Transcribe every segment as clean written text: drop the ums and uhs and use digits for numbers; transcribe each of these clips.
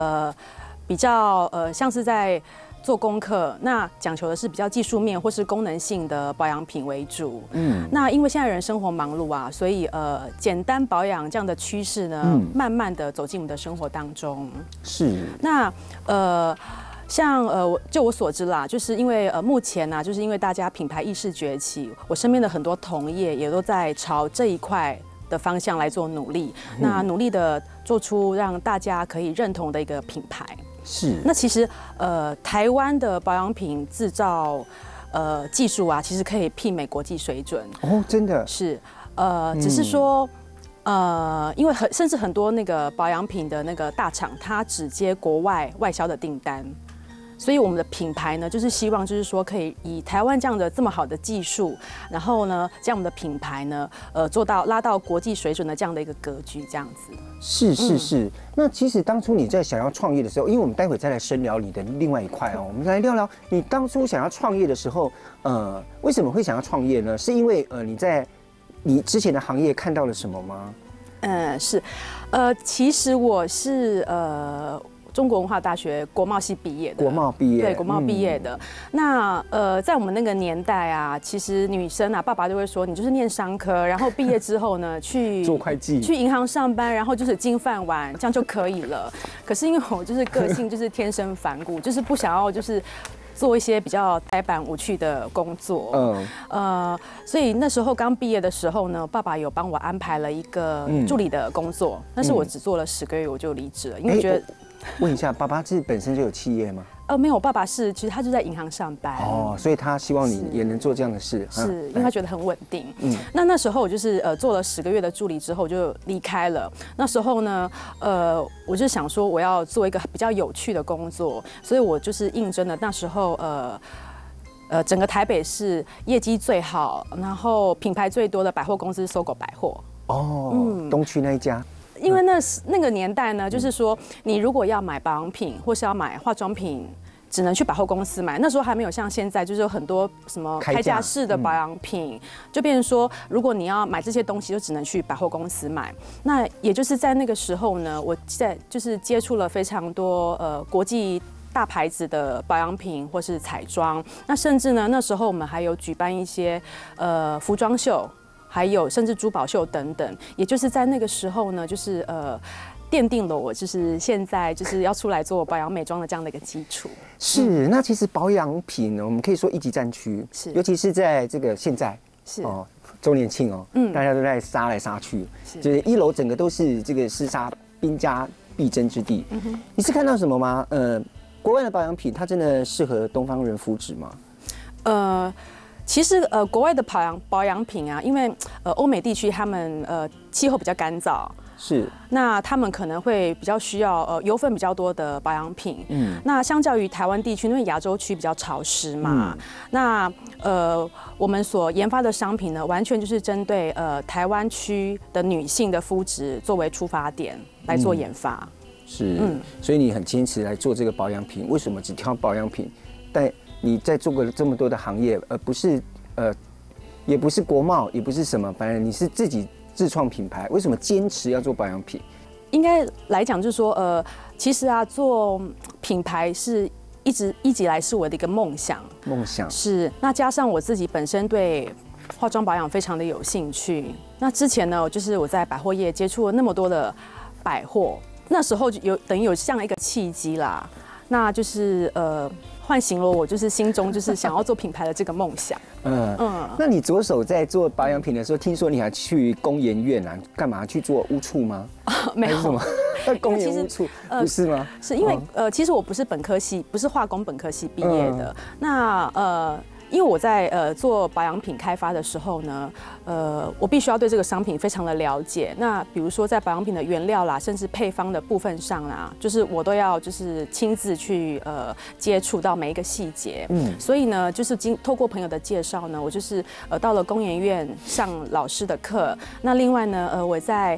比较像是在做功课，那讲求的是比较技术面或是功能性的保养品为主。那因为现在人生活忙碌啊，所以简单保养这样的趋势呢，慢慢的走进我们的生活当中。 是。 那像就我所知啦，就是因为目前呢、就是因为大家品牌意识崛起，我身边的很多同业也都在朝这一块的方向来做努力。那努力的做出让大家可以认同的一个品牌。 是。 那其实台湾的保养品制造技术啊，其实可以媲美国际水准。 哦，真的是只是说。因为甚至很多那个保养品的那个大厂，它只接国外外销的订单，所以我们的品牌呢，就是希望就是说可以以台湾这样的这么好的技术，然后呢，将我们的品牌呢，做到拉到国际水准的这样的一个格局，这样子。 是。那其实当初你在想要创业的时候，因为我们待会再来深聊你的另外一块哦，我们来聊聊你当初想要创业的时候，为什么会想要创业呢？是因为你之前的行业看到了什么吗？ 是，其实我是中国文化大学国贸系毕业的。 国贸毕业， 对，国贸毕业的。那在我们那个年代啊，其实女生啊，爸爸就会说你就是念商科，然后毕业之后呢，去做会计， 去银行上班，然后就是金饭碗，这样就可以了。可是因为我就是个性就是天生反骨，就是不想要就是做一些比较呆板无趣的工作。所以那时候刚毕业的时候呢，爸爸有帮我安排了一个助理的工作，但是我只做了10个月我就离职了，因为觉得。 问一下，爸爸是本身就有企业吗？ 没有，我爸爸其实他就在银行上班哦，所以他希望你也能做这样的事， 是因为他觉得很稳定。那时候我就是做了10个月的助理之后就离开了。那时候呢，我就想说我要做一个比较有趣的工作，所以我就是应征了那时候整个台北市业绩最好，然后品牌最多的百货公司搜狗百货。 东区那一家。 因为那个年代呢，就是说你如果要买保养品或是要买化妆品，只能去百货公司买。那时候还没有像现在，就是有很多什么开架式的保养品，就变成说，如果你要买这些东西，就只能去百货公司买。那也就是在那个时候呢，我就是接触了非常多国际大牌子的保养品或是彩妆。那甚至呢，那时候我们还有举办一些服装秀。还有甚至珠宝秀等等，也就是在那个时候呢，就是奠定了我就是现在就是要出来做保养美妆的这样的一个基础。 是，那其实保养品呢，我们可以说一级战区，是，尤其是在这个现在是周年庆大家都在杀来杀去，就是1楼整个都是这个厮杀兵家必争之地。你是看到什么吗？国外的保养品它真的适合东方人肤质吗？ 其实国外的保养品啊，因为欧美地区他们气候比较干燥， 是， 那他们可能会比较需要油分比较多的保养品。那相较于台湾地区，因为亚洲区比较潮湿嘛，那我们所研发的商品呢，完全就是针对台湾区的女性的肤质作为出发点来做研发。 是，所以你很坚持来做这个保养品，为什么只挑保养品？但你在做过这么多的行业，不是也不是国贸，也不是什么，反正你是自己自创品牌，为什么坚持要做保养品？ 应该来讲，就是说，其实啊，做品牌是一直以来是我的一个梦想。梦想是，那加上我自己本身对化妆保养非常的有兴趣。那之前呢，就是我在百货业接触了那么多的百货，那时候等于有像一个契机啦，那就是唤醒了我，就是心中就是想要做品牌的这个梦想。 那你左手在做保养品的时候，听说你还去工研院啊，干嘛去做污处吗？ 没有，什么工研污处不是吗？ 是因为其实我不是本科系，不是化工本科系毕业的。那因为我在做保养品开发的时候呢，我必须要对这个商品非常的了解。那比如说在保养品的原料啦，甚至配方的部分上啦，就是我都要就是亲自去接触到每一个细节。所以呢，就是透过朋友的介绍呢，我就是到了工研院上老师的课。那另外呢，我在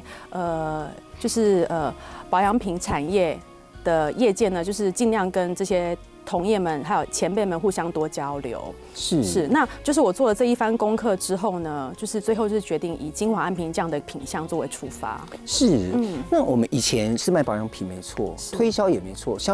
就是保养品产业的业界呢，就是尽量跟这些同业们还有前辈们互相多交流。 是， 那就是我做了这一番功课之后呢，就是最后就是决定以精华安瓶这样的品项作为出发。 是，那我们以前是卖保养品没错，推销也没错。